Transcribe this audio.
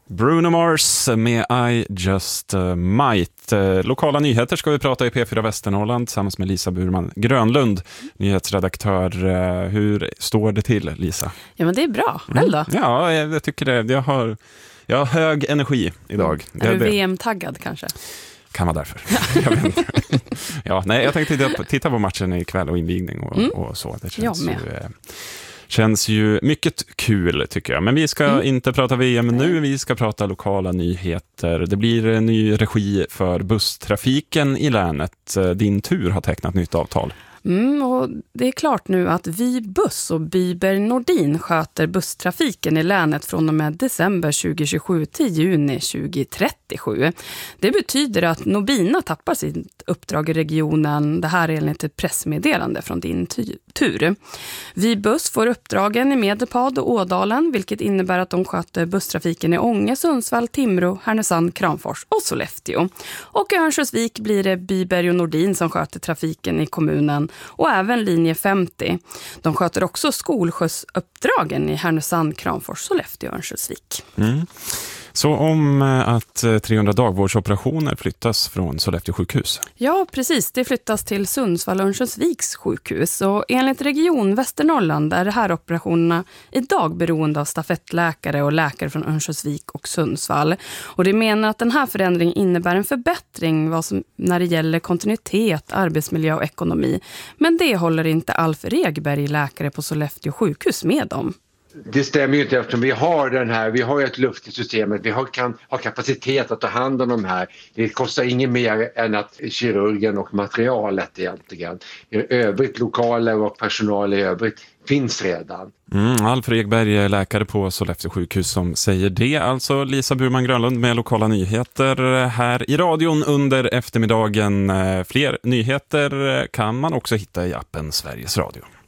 Bruno Mars med I Just Might. Lokala nyheter ska vi prata i P4 Västernorrland tillsammans med Lisa Burman Grönlund, nyhetsredaktör. Hur står det till, Lisa? Ja, men det är bra. Själv då? Ja, jag tycker det. Jag har hög energi idag. Är du VM-taggad kanske? Kan vara därför. Jag vet inte. Jag tänkte titta på matchen ikväll och invigning och så. Det känns ju mycket kul, tycker jag. Men vi ska inte prata VM nu, vi ska prata lokala nyheter. Det blir en ny regi för busstrafiken i länet. Din tur har tecknat nytt avtal. Och det är klart nu att Vi Buss och Biber Nordin sköter busstrafiken i länet från och med december 2027 till juni 2037. Det betyder att Nobina tappar sitt uppdrag i regionen. Det här är enligt ett pressmeddelande från Din tur. Vi Buss får uppdragen i Medelpad och Ådalen, vilket innebär att de sköter busstrafiken i Ånge, Sundsvall, Timrå, Härnösand, Kramfors och Sollefteå. Och i Örnsköldsvik blir det Biber och Nordin som sköter trafiken i kommunen och även linje 50. De sköter också skolskjutsuppdragen i Härnösand, Kramfors, Sollefteå och Örnsköldsvik. Så om att 300 dagvårdsoperationer flyttas från Sollefteå sjukhus? Ja, precis. Det flyttas till Sundsvall och Örnsköldsviks sjukhus. Och enligt Region Västernorrland är de här operationerna idag beroende av stafettläkare och läkare från Örnsköldsvik och Sundsvall. Och det menar att den här förändringen innebär en förbättring när det gäller kontinuitet, arbetsmiljö och ekonomi. Men det håller inte Alf Regberg, läkare på Sollefteå sjukhus, med om. Det stämmer ju inte, eftersom vi har ju ett luft i systemet, kan ha kapacitet att ta hand om de här. Det kostar inget mer än att kirurgen och materialet egentligen. I övrigt, lokaler och personal i övrigt finns redan. Alf Regberg, läkare på Sollefteå sjukhus, som säger det. Alltså Lisa Burman Grönlund med lokala nyheter här i radion under eftermiddagen. Fler nyheter kan man också hitta i appen Sveriges Radio.